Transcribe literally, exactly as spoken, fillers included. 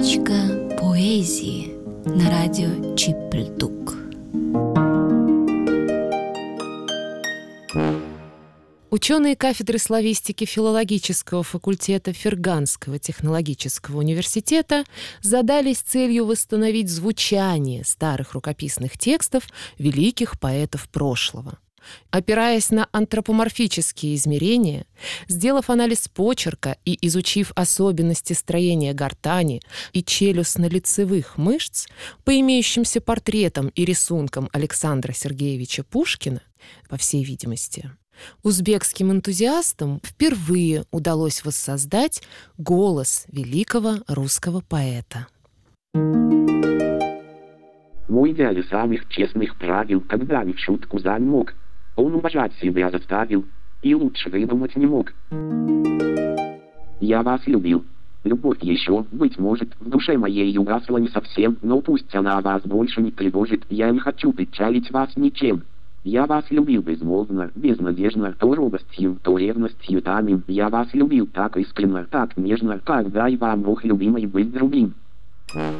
Річка поезії на радіо Чіпельдук. Ученые кафедры славистики филологического факультета Ферганского технологического университета задались целью восстановить звучание старых рукописных текстов великих поэтов прошлого. Опираясь на антропоморфические измерения, сделав анализ почерка и изучив особенности строения гортани и челюстно-лицевых мышц по имеющимся портретам и рисункам Александра Сергеевича Пушкина, по всей видимости, узбекским энтузиастам впервые удалось воссоздать голос великого русского поэта. Мой идеал самых честных правил, когда и в шутку замок. Он уважать себя заставил, и лучше выдумать не мог. Я вас любил. Любовь еще, быть может, в душе моей угасла не совсем, но пусть она вас больше не тревожит, я не хочу печалить вас ничем. Я вас любил безмолвно, безнадежно, то робостью, то ревностью тамим. Я вас любил так искренно, так нежно, как дай вам Бог любимой быть другим.